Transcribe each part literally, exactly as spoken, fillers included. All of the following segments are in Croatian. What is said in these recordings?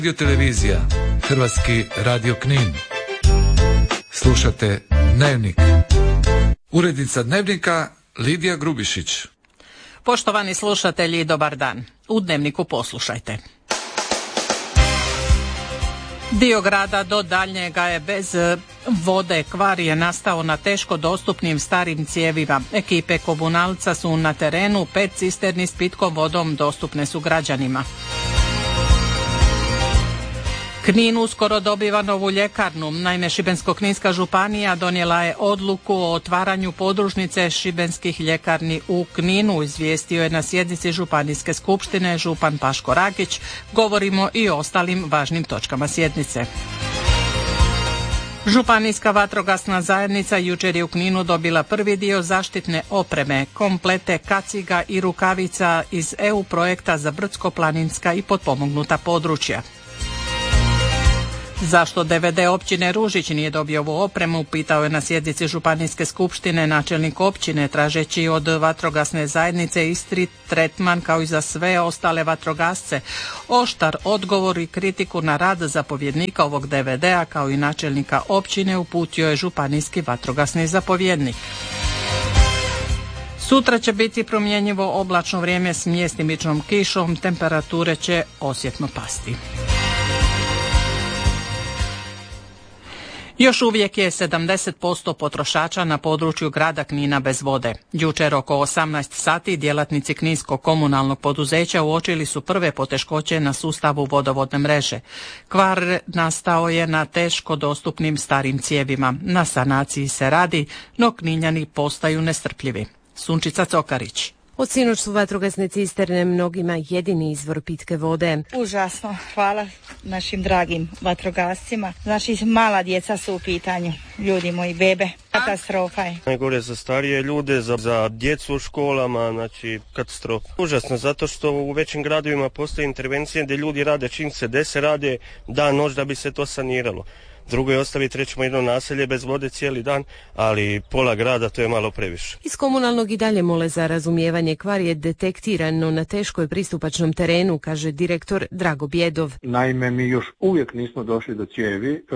Radio televizija Hrvatski radio Knin. Slušate Dnevnik. Urednica Dnevnika Lidija Grubišić. Poštovani slušatelji, dobar dan. U Dnevniku poslušajte. Dio grada do daljnjega je bez vode. Kvar je nastao na teško dostupnim starim cijevima. Ekipe komunalca su na terenu, pet cisterni s pitkom vodom dostupne su građanima. Knin uskoro dobiva novu ljekarnu. Naime, Šibensko-kninska županija donijela je odluku o otvaranju podružnice šibenskih ljekarni u Kninu, izvijestio je na sjednici županijske skupštine župan Paško Rakić. Govorimo i o ostalim važnim točkama sjednice. Županijska vatrogasna zajednica jučer je u Kninu dobila prvi dio zaštitne opreme, komplete kaciga i rukavica iz E U projekta za brdsko-planinska i potpomognuta područja. Zašto D V D općine Ružić nije dobio ovu opremu, pitao je na sjednici županijske skupštine načelnik općine, tražeći od vatrogasne zajednice isti tretman kao i za sve ostale vatrogasce. Oštar odgovor i kritiku na rad zapovjednika ovog D V D-a kao i načelnika općine uputio je županijski vatrogasni zapovjednik. Sutra će biti promjenjivo oblačno vrijeme s mjestimičnom kišom, temperature će osjetno pasti. Još uvijek je sedamdeset posto potrošača na području grada Knina bez vode. Jučer oko osamnaest sati djelatnici Kninskog komunalnog poduzeća uočili su prve poteškoće na sustavu vodovodne mreže. Kvar nastao je na teško dostupnim starim cijevima. Na sanaciji se radi, no Kninjani postaju nestrpljivi. Sunčica Cokarić. Od sinoć su vatrogasne cisterne mnogima jedini izvor pitke vode. Užasno, hvala našim dragim vatrogascima. Znači, mala djeca su u pitanju, ljudi moji, bebe. Katastrofa je. Najgore za starije ljude, za, za djecu u školama, znači katastrofa. Užasno, zato što u većim gradovima postoje intervencije gdje ljudi rade čim se dese, rade dan, noć da bi se to saniralo. Drugo je ostaviti, rećemo, jedno naselje bez vode cijeli dan, ali pola grada to je malo previše. Iz komunalnog i dalje mole za razumijevanje. Kvar je detektirano na teško i pristupačnom terenu, kaže direktor Drago Bjedov. Naime, mi još uvijek nismo došli do cijevi e,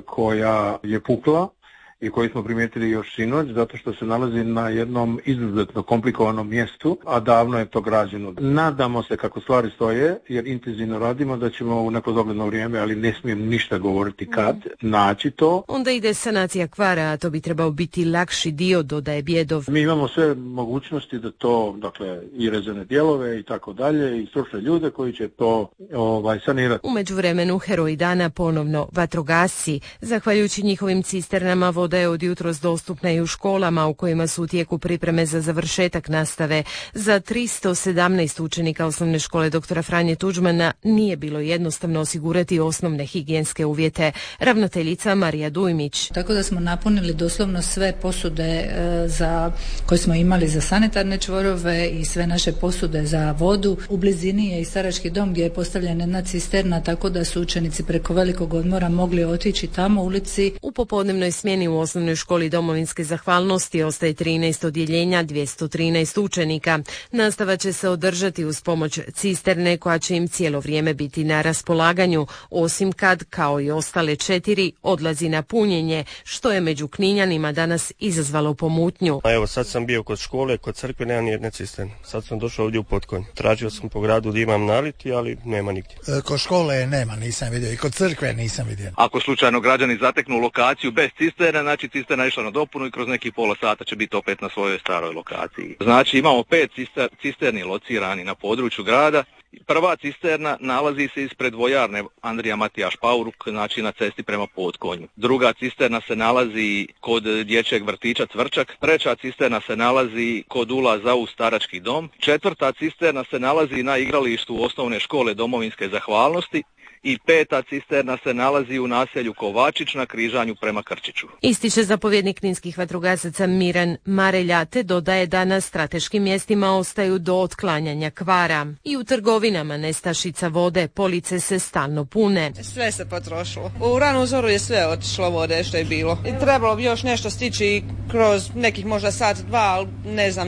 koja je pukla i koji smo primijetili još sinoć, zato što se nalazi na jednom izuzetno komplikovanom mjestu, a davno je to građeno. Nadamo se kako stvari stoje, jer intenzivno radimo, da ćemo u neko dogledno vrijeme, ali ne smijem ništa govoriti kad, naći to. Onda ide sanacija kvara, a to bi trebao biti lakši dio, dodaje Bjedov. Mi imamo sve mogućnosti da to, dakle, i rezervne dijelove i tako dalje, i stručne ljude koji će to ovaj, sanirati. U međuvremenu heroji dana ponovno vatrogasci. Zahvaljujući njihovim cisternama, voda je od jutros dostupna i u školama u kojima su u tijeku pripreme za završetak nastave. Za tristo sedamnaest učenika osnovne škole doktora Franje Tuđmana nije bilo jednostavno osigurati osnovne higijenske uvjete. Ravnateljica Marija Dujmić. Tako da smo napunili doslovno sve posude e, za, koje smo imali za sanitarne čvorove i sve naše posude za vodu. U blizini je i starački dom gdje je postavljena jedna cisterna, tako da su učenici preko velikog odmora mogli otići tamo u ulici. U popodnevnoj smjeni u osnovnoj školi domovinske zahvalnosti ostaje trinaest odjeljenja, dvjesto trinaest učenika. Nastava će se održati uz pomoć cisterne koja će im cijelo vrijeme biti na raspolaganju, osim kad, kao i ostale četiri, odlazi na punjenje, što je među Kninjanima danas izazvalo pomutnju. A evo, sad sam bio kod škole, kod crkve nema ni jedne cisterne. Sad sam došao ovdje u Potkonj. Tražio sam po gradu da imam naliti, ali nema nigdje. E, kod škole nema, nisam vidio, i kod crkve nisam vidio. Ako slučajno građani zateknu lokaciju bez cisterne, znači cisterna išla na dopunu i kroz nekih pola sata će biti opet na svojoj staroj lokaciji. Znači imamo pet cister, cisterni locirani na području grada. Prva cisterna nalazi se ispred vojarne Andrija Matijaš Pauruk, znači na cesti prema Potkonju. Druga cisterna se nalazi kod dječjeg vrtića Cvrčak. Treća cisterna se nalazi kod ulaza u starački dom. Četvrta cisterna se nalazi na igralištu osnovne škole domovinske zahvalnosti. I peta cisterna se nalazi u naselju Kovačić na križanju prema Krčiću. Ističe zapovjednik kninskih vatrogasaca Miran Marelja, te dodaje da na strateškim mjestima ostaju do otklanjanja kvara. I u trgovinama nestašica vode, police se stalno pune. Sve se potrošilo. U ranu zoru je sve otišlo vode što je bilo. I trebalo bi još nešto stići kroz nekih možda sat, dva, ali ne znam ništa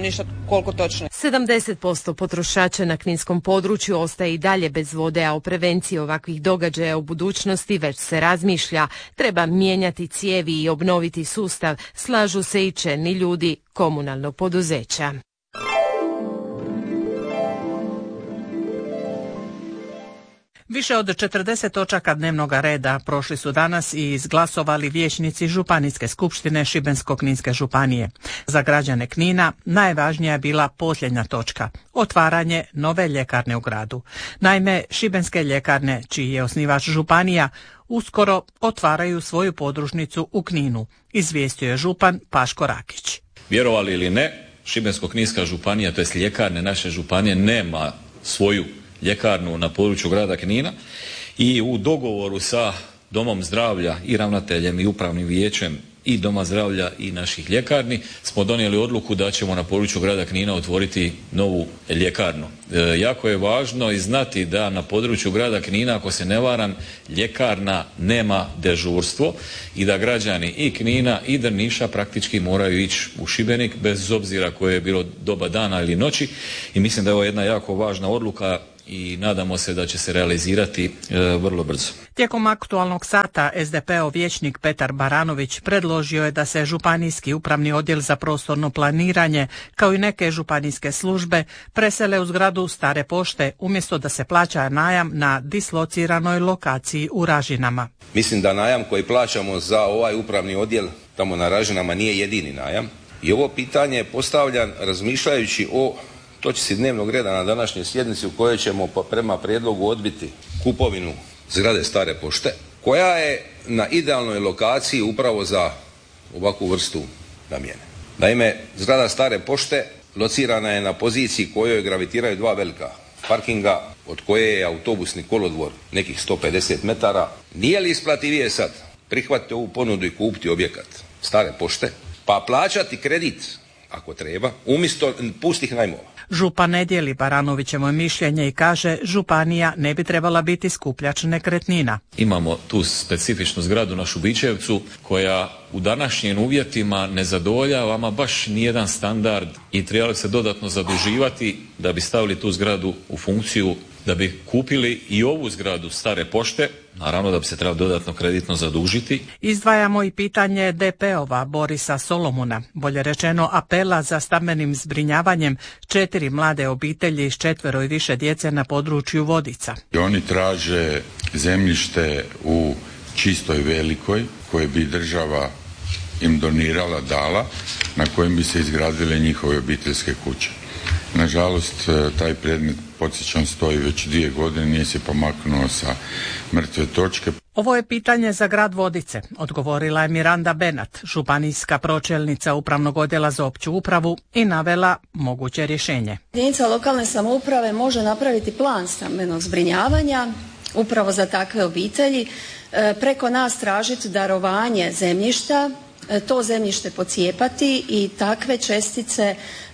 koliko točno. sedamdeset posto potrošača na kninskom području ostaje i dalje bez vode, a o prevenciji ovakvih događaja u budućnosti već se razmišlja. Treba mijenjati cijevi i obnoviti sustav, slažu se i čelni ljudi komunalnog poduzeća. Više od četrdeset točaka dnevnog reda prošli su danas i izglasovali vijećnici Županijske skupštine Šibensko-kninske županije. Za građane Knina najvažnija je bila posljednja točka, otvaranje nove ljekarne u gradu. Naime, šibenske ljekarne, čiji je osnivač županija, uskoro otvaraju svoju podružnicu u Kninu, izvijestio je župan Paško Rakić. Vjerovali ili ne, Šibensko-kninska županija, to jest ljekarne naše županije, nema svoju ljekarnu na području grada Knina i u dogovoru sa Domom zdravlja i ravnateljem i upravnim vijećem i Doma zdravlja i naših ljekarni smo donijeli odluku da ćemo na području grada Knina otvoriti novu ljekarnu. E, jako je važno i znati da na području grada Knina, ako se ne varam, ljekarna nema dežurstvo i da građani i Knina i Drniša praktički moraju ići u Šibenik bez obzira koje je bilo doba dana ili noći i mislim da je ovo jedna jako važna odluka i nadamo se da će se realizirati e, vrlo brzo. Tijekom aktualnog sata es de pe ov vijećnik Petar Baranović predložio je da se Županijski upravni odjel za prostorno planiranje kao i neke županijske službe presele u zgradu Stare pošte umjesto da se plaća najam na dislociranoj lokaciji u Ražinama. Mislim da najam koji plaćamo za ovaj upravni odjel tamo na Ražinama nije jedini najam i ovo pitanje je postavljan razmišljajući o točci dnevnog reda na današnjoj sjednici u kojoj ćemo prema prijedlogu odbiti kupovinu zgrade Stare pošte, koja je na idealnoj lokaciji upravo za ovakvu vrstu namjene. Naime, zgrada Stare pošte locirana je na poziciji kojoj gravitiraju dva velika parkinga, od koje je autobusni kolodvor nekih sto pedeset metara. Nije li isplativije sad prihvatiti ovu ponudu i kupiti objekat Stare pošte, pa plaćati kredit ako treba, umjesto pustih najmova? Župan ne dijeli Baranovićevo mišljenje i kaže županija ne bi trebala biti skupljač nekretnina. Imamo tu specifičnu zgradu na Šubićevcu koja u današnjim uvjetima ne zadovoljava ama baš nijedan standard i trebali se dodatno zaduživati da bi stavili tu zgradu u funkciju, da bi kupili i ovu zgradu Stare pošte, naravno da bi se trebalo dodatno kreditno zadužiti. Izdvajamo i pitanje de pe ova Borisa Solomuna, bolje rečeno apela za stambenim zbrinjavanjem četiri mlade obitelji s četvero i više djece na području Vodica. I oni traže zemljište u Čistoj Velikoj koje bi država im donirala, dala, na kojem bi se izgradile njihove obiteljske kuće. Nažalost, taj predmet, podsjećam, stoji već dvije godine, nije se pomaknuo sa mrtve točke. Ovo je pitanje za grad Vodice, odgovorila je Miranda Benat, županijska pročelnica upravnog odjela za opću upravu i navela moguće rješenje. Jedinica lokalne samouprave može napraviti plan stambenog zbrinjavanja upravo za takve obitelji, preko nas tražiti darovanje zemljišta, to zemljište pocijepati i takve čestice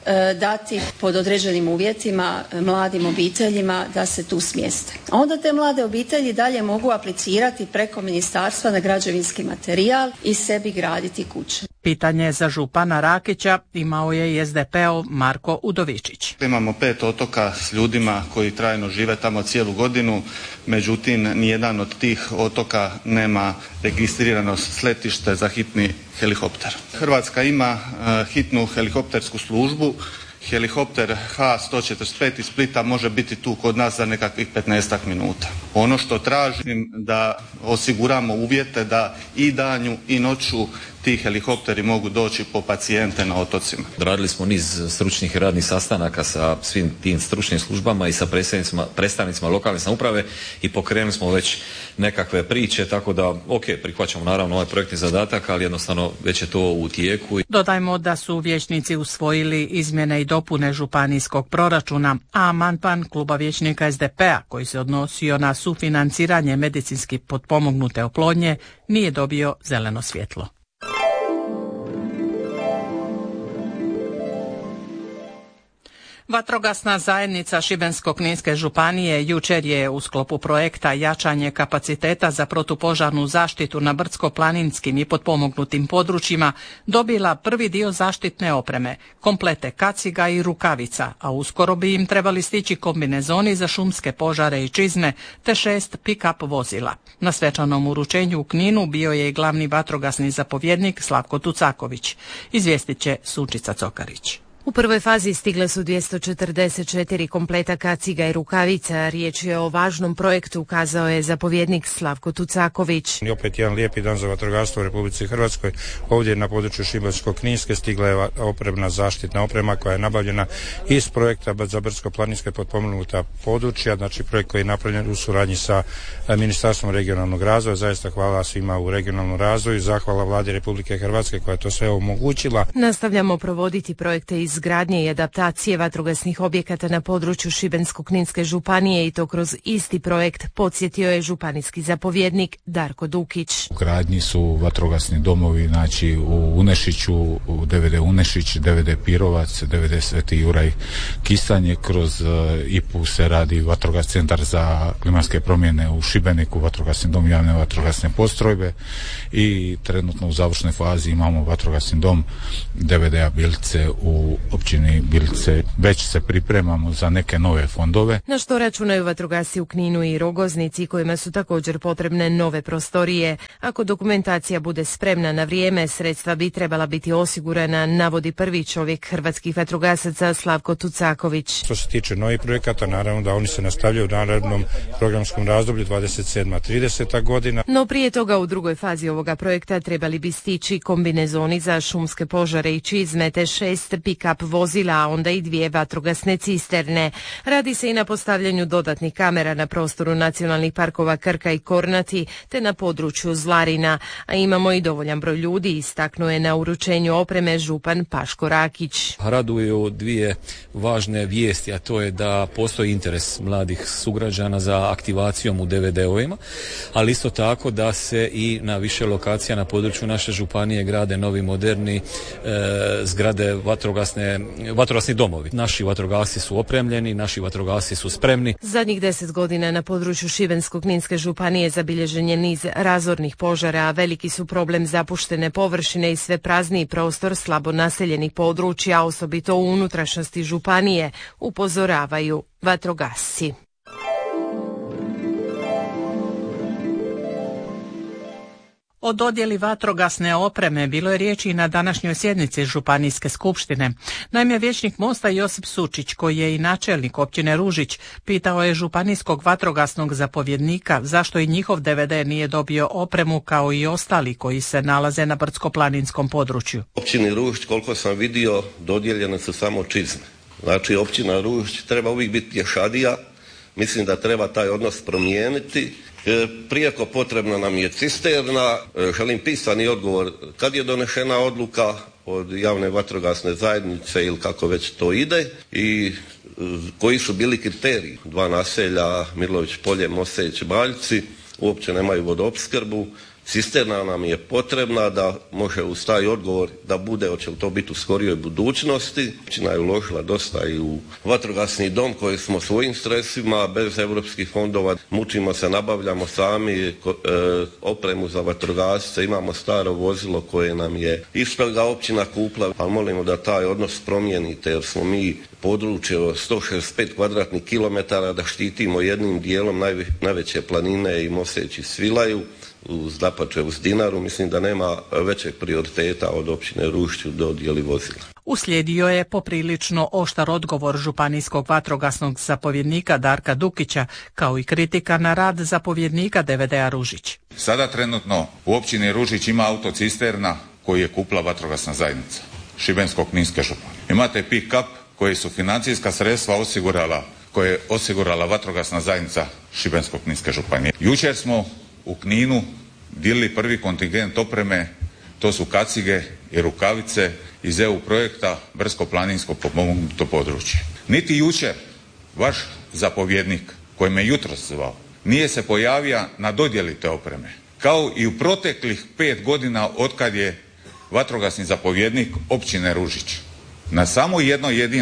dati pod određenim uvjetima mladim obiteljima da se tu smjeste. A onda te mlade obitelji dalje mogu aplicirati preko ministarstva na građevinski materijal i sebi graditi kuće. Pitanje za župana Rakića imao je i es de pe ov Marko Udovičić. Imamo pet otoka s ljudima koji trajno žive tamo cijelu godinu, međutim nijedan od tih otoka nema registrirano sletište za hitni helikopter. Hrvatska ima uh, hitnu helikoptersku službu. Helikopter ha sto četrdeset pet iz Splita može biti tu kod nas za nekakvih petnaestak minuta. Ono što tražim da osiguramo uvjete da i danju i noću ti helikopteri mogu doći po pacijente na otocima. Radili smo niz stručnih i radnih sastanaka sa svim tim stručnim službama i sa predstavnicima, predstavnicima lokalne samouprave i pokrenuli smo već nekakve priče, tako da ok, prihvaćamo naravno ovaj projektni zadatak, ali jednostavno već je to u tijeku. Dodajmo da su vijećnici usvojili izmjene i dopune županijskog proračuna, a amandman kluba vijećnika es de pe a koji se odnosio na sufinanciranje medicinski potpomognute oplodnje nije dobio zeleno svjetlo. Vatrogasna zajednica Šibensko-kninske županije jučer je u sklopu projekta jačanje kapaciteta za protupožarnu zaštitu na brdsko-planinskim i potpomognutim područjima dobila prvi dio zaštitne opreme, komplete kaciga i rukavica, a uskoro bi im trebali stići kombinezoni za šumske požare i čizme te šest pick-up vozila. Na svečanom uručenju u Kninu bio je i glavni vatrogasni zapovjednik Slavko Tucaković. Izvijestit će Sunčica Cokarić. U prvoj fazi stigle su dvjesto četrdeset četiri kompleta kaciga i rukavica. Riječ je o važnom projektu, kazao je zapovjednik Slavko Tucaković. I opet jedan lijepi dan za vatrogastvo u Republici Hrvatskoj. Ovdje na području Šibensko-kninske stigla je opremna zaštitna oprema koja je nabavljena iz projekta za brdsko-planinske potpomognuta područja, znači projekt koji je napravljen u suradnji sa Ministarstvom regionalnog razvoja. Zaista hvala svima u regionalnom razvoju, zahvala Vladi Republike Hrvatske koja je to sve omogućila. Nastavljamo provoditi projekte iz izgradnje i adaptacije vatrogasnih objekata na području Šibensko-kninske županije i to kroz isti projekt, podsjetio je županijski zapovjednik Darko Dukić. U gradnji su vatrogasni domovi, znači u Unešiću, u D V D Unešić, D V D Pirovac, D V D Sveti Juraj Kistanje, kroz I P U se radi vatrogasni centar za klimatske promjene u Šibeniku, vatrogasni dom javne vatrogasne postrojbe i trenutno u završnoj fazi imamo vatrogasni dom D V D-a Bilce u općini Bilce. Već se pripremamo za neke nove fondove. Na što računaju vatrogasci u Kninu i Rogoznici, kojima su također potrebne nove prostorije. Ako dokumentacija bude spremna na vrijeme, sredstva bi trebala biti osigurana, navodi prvi čovjek hrvatskih vatrogasaca Slavko Tucaković. Što se tiče novih projekata, naravno da oni se nastavljaju u narednom programskom razdoblju dvadeset sedma trideseta godina. No prije toga u drugoj fazi ovoga projekta trebali bi stići kombinezoni za šumske požare i čizme te šest pick-up vozila, a onda i dvije vatrogasne cisterne. Radi se i na postavljanju dodatnih kamera na prostoru nacionalnih parkova Krka i Kornati te na području Zlarina, a imamo i dovoljan broj ljudi, istaknuo je na uručenju opreme župan Paško Rakić. Raduju dvije važne vijesti, a to je da postoji interes mladih sugrađana za aktivacijom u D V D-ovima, ali isto tako da se i na više lokacija na području naše županije grade novi moderni e, zgrade vatrogasne, vatrogasni domovi. Naši vatrogasci su opremljeni, naši vatrogasci su spremni. Zadnjih deset godina na području Šibensko-kninske županije zabilježen je niz razornih požara, a veliki su problem zapuštene površine i sve prazniji prostor slabo naseljenih područja, osobito u unutrašnjosti županije, upozoravaju vatrogasci. O dodjeli vatrogasne opreme bilo je riječi i na današnjoj sjednici Županijske skupštine. Naime, vijećnik Mosta Josip Sučić, koji je i načelnik općine Ružić, pitao je županijskog vatrogasnog zapovjednika zašto i njihov D V D nije dobio opremu kao i ostali koji se nalaze na brdsko-planinskom području. Općini Ružić, koliko sam vidio, dodijeljene su samo čizme. Znači, općina Ružić treba uvijek biti pješadija. Mislim da treba taj odnos promijeniti. E, prijeko potrebna nam je cisterna. E, želim pisani odgovor kad je donešena odluka od javne vatrogasne zajednice ili kako već to ide i e, koji su bili kriteriji. Dva naselja, Mirlović Polje, Moseć, Baljci, uopće nemaju vodoopskrbu. Cisterna nam je potrebna da može uz taj odgovor da bude, hoće li to biti u skorijoj budućnosti. Općina je uložila dosta i u vatrogasni dom koji smo svojim sredstvima bez europskih fondova mučimo se, nabavljamo sami e, opremu za vatrogasce, imamo staro vozilo koje nam je isto ga općina kupila, ali molimo da taj odnos promijenite jer smo mi područje od sto šezdeset pet kvadratnih kilometara da štitimo jednim dijelom najve, najveće planine i Moseć i Svilaju. Uz dapače uz Dinaru, mislim da nema većeg prioriteta od općine Ružić u dodjeli vozila. Uslijedio je poprilično oštar odgovor županijskog vatrogasnog zapovjednika Darka Dukića, kao i kritika na rad zapovjednika D V D-a Ružić. Sada trenutno u općini Ružić ima autocisterna koju je kupila vatrogasna zajednica Šibensko-kninske županije. Imate pick-up koje su financijska sredstva osigurala, koje je osigurala vatrogasna zajednica Šibensko-kninske županije. Jučer smo u Kninu dijelili prvi kontingent opreme, to su kacige i rukavice iz E U projekta brdsko-planinsko potpomognuto područje. Niti jučer vaš zapovjednik koji me jutros zvao nije se pojavio na dodjeli te opreme. Kao i u proteklih pet godina otkad je vatrogasni zapovjednik općine Ružić. Na samo jednoj jedinoj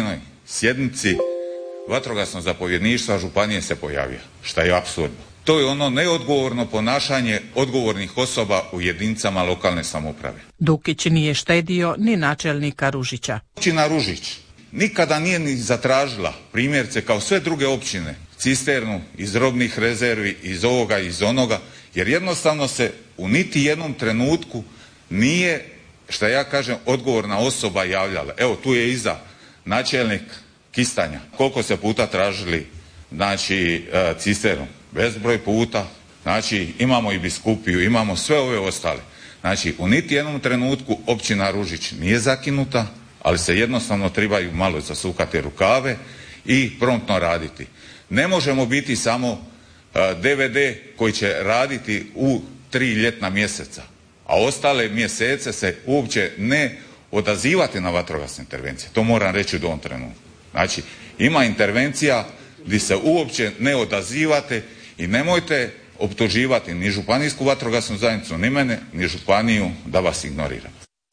sjednici vatrogasnog zapovjedništva županije se pojavio, što je apsurdno. To je ono neodgovorno ponašanje odgovornih osoba u jedinicama lokalne samouprave. Dukić nije štedio ni načelnika Ružića. Općina Ružić nikada nije ni zatražila, primjerce kao sve druge općine, cisternu iz robnih rezervi, iz ovoga, iz onoga, jer jednostavno se u niti jednom trenutku nije, što ja kažem, odgovorna osoba javljala. Evo, tu je iza načelnik Kistanja. Koliko se puta tražili, znači, cisternu? Bezbroj puta. Znači, imamo i biskupiju, imamo sve ove ostale. Znači, u niti jednom trenutku općina Ružić nije zakinuta, ali se jednostavno trebaju malo zasukati rukave i promptno raditi. Ne možemo biti samo uh, D V D koji će raditi u tri ljetna mjeseca, a ostale mjesece se uopće ne odazivati na vatrogasne intervencije. To moram reći u ovom trenutku. Znači, ima intervencija gdje se uopće ne odazivate i nemojte optuživati ni županijsku vatrogasnu zajednicu, ni mene, ni županiju da vas ignorira.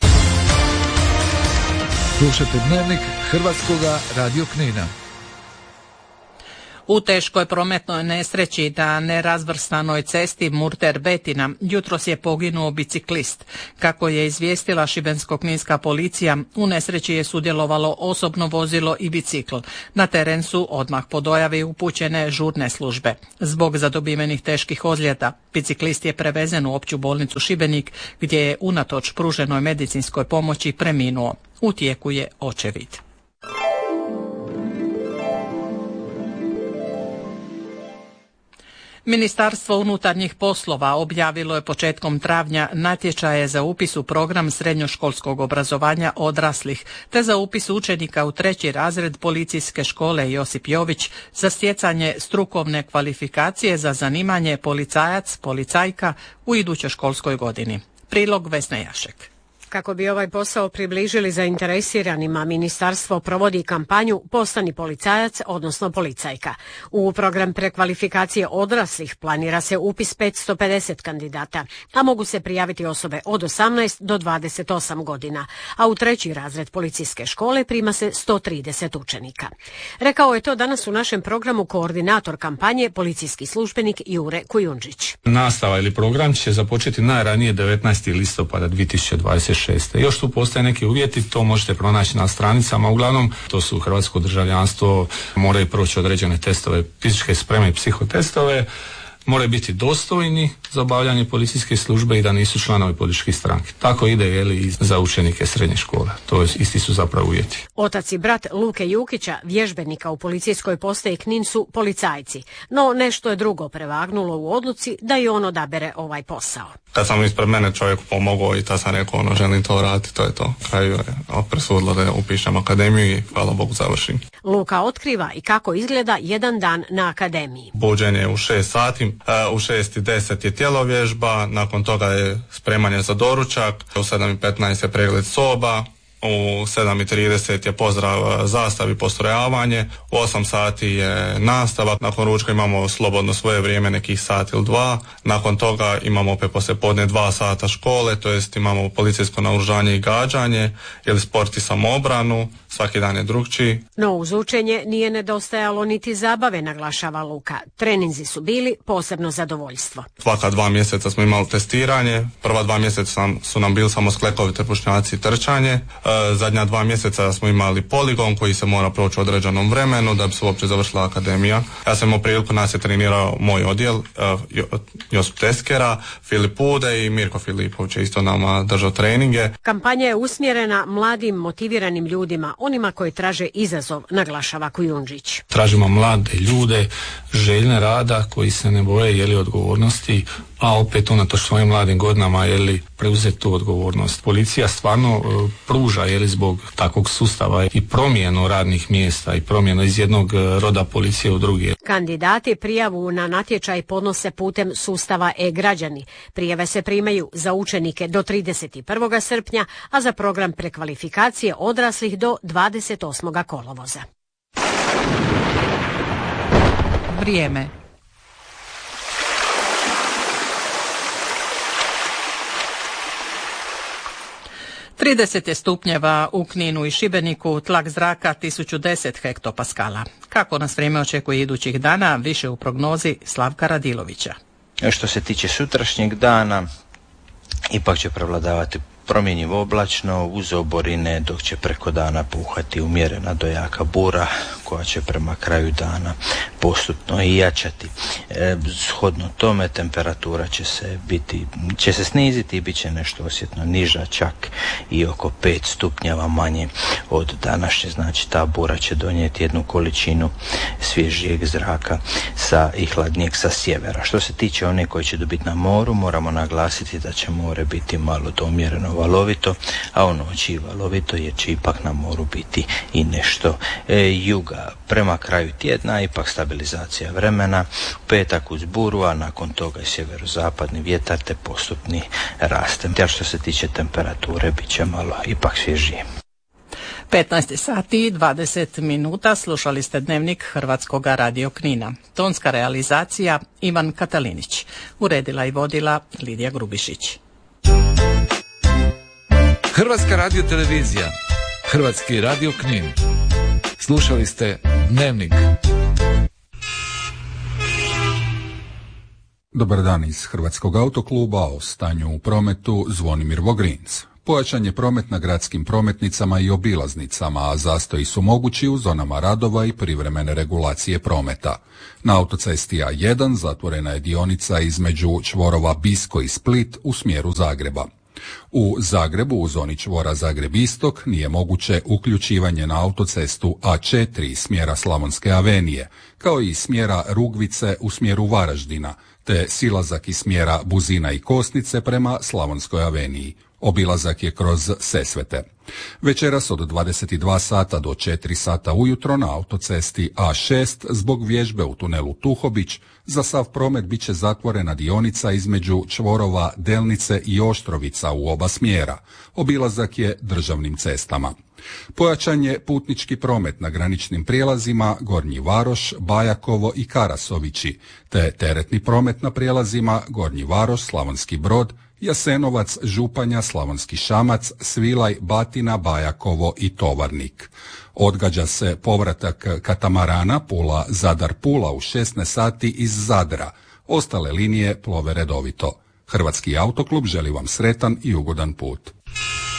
Slušajte Dnevnik Hrvatskoga radio Knina. U teškoj prometnoj nesreći na nerazvrstanoj cesti Murter-Betina jutros je poginuo biciklist. Kako je izvijestila šibensko-kninska policija, u nesreći je sudjelovalo osobno vozilo i bicikl. Na teren su odmah po dojavi upućene žurne službe. Zbog zadobivenih teških ozljeda, biciklist je prevezen u opću bolnicu Šibenik, gdje je unatoč pruženoj medicinskoj pomoći preminuo. U tijeku je očevid. Ministarstvo unutarnjih poslova objavilo je početkom travnja natječaje za upis u program srednjoškolskog obrazovanja odraslih, te za upis učenika u treći razred Policijske škole Josip Jović za stjecanje strukovne kvalifikacije za zanimanje policajac, policajka u idućoj školskoj godini. Prilog Vesne Jašek. Kako bi ovaj posao približili zainteresiranima, ministarstvo provodi kampanju Postani policajac, odnosno policajka. U program prekvalifikacije odraslih planira se upis petsto pedeset kandidata, a mogu se prijaviti osobe od osamnaest do dvadeset osam godina, a u treći razred policijske škole prima se sto trideset učenika. Rekao je to danas u našem programu koordinator kampanje, policijski službenik Jure Kujundžić. Nastava ili program će započeti najranije devetnaestog listopada dvije tisuće dvadeset šeste. Još tu postoje neki uvjeti, to možete pronaći na stranicama, uglavnom to su hrvatsko državljanstvo, moraju proći određene testove, fizičke spreme i psihotestove, moraju biti dostojni za obavljanje policijske službe i da nisu članovi političkih stranki. Tako ide jeli, i za učenike srednje škole. To je, isti su zapravo uvjeti. Otac i brat Luke Jukića, vježbenika u policijskoj postaji Knin, su policajci, no nešto je drugo prevagnulo u odluci da i on odabere ovaj posao. Kad sam ispred mene čovjeku pomogao i tad sam rekao, ono, želim to raditi, to je to. Kraju je presudilo da upišem akademiju i hvala Bogu završim. Luka otkriva i kako izgleda jedan dan na akademiji. Buđenje u šest sati, u šest i deset je tjelovježba, nakon toga je spremanje za doručak, u sedam i petnaest je pregled soba, u sedam i trideset je pozdrav zastavi, postrojavanje, u osam sati je nastava, nakon ručka imamo slobodno svoje vrijeme, nekih sat ili dva, nakon toga imamo opet poslijepodne dva sata škole, to jest imamo policijsko naoružanje i gađanje, ili sport i samoobranu, svaki dan je drugčiji. No uz učenje nije nedostajalo niti zabave, naglašava Luka. Treninzi su bili posebno zadovoljstvo. Svaka dva mjeseca smo imali testiranje, prva dva mjeseca su nam bili samo sklekovi, trbušnjaci i trčanje, e, zadnja dva mjeseca smo imali poligon koji se mora proći u određenom vremenu da bi se uopće završila akademija. Ja sam imao priliku, nas je trenirao moj odjel, e, Josip Teskera, Filip Ude i Mirko Filipović je isto nama držao treninge. Kampanja je usmjerena mladim motiviranim ljudima, onima koji traže izazov, naglašava Kujundžić. Tražimo mlade ljude, željne rada, koji se ne boje jeli odgovornosti, a opet unatoč svojim mladim godinama jeli preuzeti tu odgovornost. Policija stvarno uh, pruža jeli zbog takvog sustava i promjenu radnih mjesta i promjenu iz jednog uh, roda policije u drugi. Kandidati prijavu na natječaj podnose putem sustava e-građani. Prijave se primaju za učenike do trideset prvog srpnja, a za program prekvalifikacije odraslih do dvadeset osmog kolovoza. Vrijeme. trideset je stupnjeva u Kninu i Šibeniku, tlak zraka tisuću deset hektopaskala. Kako nas vrijeme očekuje idućih dana, više u prognozi Slavka Radilovića. Što se tiče sutrašnjeg dana, ipak će prevladavati promjenjivo oblačno uz oborine, dok će preko dana puhati umjerena do jaka bura koja će prema kraju dana postupno i jačati. E, shodno tome temperatura će se biti, će se sniziti i bit će nešto osjetno niža, čak i oko pet stupnjeva manje od današnje. Znači ta bura će donijeti jednu količinu svježijeg zraka sa i hladnijeg sa sjevera. Što se tiče one koji će dobiti na moru, moramo naglasiti da će more biti malo do umjereno valovito, a u noći valovito jer će ipak na moru biti i nešto e, juga. Prema kraju tjedna ipak stabilizacija vremena, petak uz buru, a nakon toga i sjeverozapadni vjetar te postupni rast. Ja što se tiče temperature bit će malo ipak svježije. petnaest sati i dvadeset minuta, slušali ste Dnevnik Hrvatskog radio Knina. Tonska realizacija Ivan Katalinić. Uredila i vodila Lidija Grubišić. Hrvatska radiotelevizija, Hrvatski radio Knin. Slušali ste Dnevnik. Dobar dan iz Hrvatskog autokluba, o stanju u prometu Zvonimir Vogrinc. Pojačan je promet na gradskim prometnicama i obilaznicama, a zastoji su mogući u zonama radova i privremene regulacije prometa. Na autocesti A jedan zatvorena je dionica između čvorova Bisko i Split u smjeru Zagreba. U Zagrebu u zoni čvora Zagreb-Istok nije moguće uključivanje na autocestu A četiri smjera Slavonske avenije, kao i smjera Rugvice u smjeru Varaždina, te silazak iz smjera Buzina i Kosnice prema Slavonskoj aveniji. Obilazak je kroz Sesvete. Večeras od dvadeset dva sata do četiri sata ujutro na autocesti A šest zbog vježbe u tunelu Tuhobić za sav promet bit će zatvorena dionica između čvorova Delnice i Oštrovica u oba smjera. Obilazak je državnim cestama. Pojačan je putnički promet na graničnim prijelazima Gornji Varoš, Bajakovo i Karasovići, te teretni promet na prijelazima Gornji Varoš, Slavonski Brod, Jasenovac, Županja, Slavonski Šamac, Svilaj, Batina, Bajakovo i Tovarnik. Odgađa se povratak katamarana Pula Zadar Pula u šesnaest sati iz Zadra. Ostale linije plove redovito. Hrvatski autoklub želi vam sretan i ugodan put.